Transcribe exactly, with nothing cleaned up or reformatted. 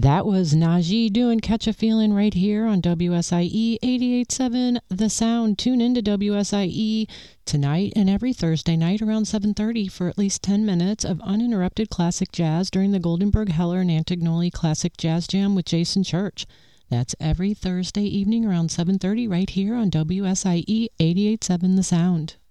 That was Najee doing Catch a Feeling right here on W S I E eighty-eight point seven The Sound. Tune into W S I E tonight and every Thursday night around seven thirty for at least ten minutes of uninterrupted classic jazz during the Goldenberg Heller and Antignoli Classic Jazz Jam with Jason Church. That's every Thursday evening around seven thirty right here on W S I E eighty-eight point seven The Sound.